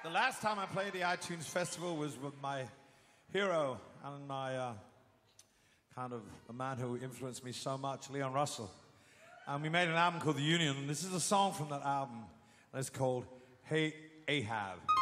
The last time I played the iTunes Festival was with my hero and my kind of a man who influenced me so much, Leon Russell. And we made an album called The Union, and this is a song from that album, and it's called Hey Ahab.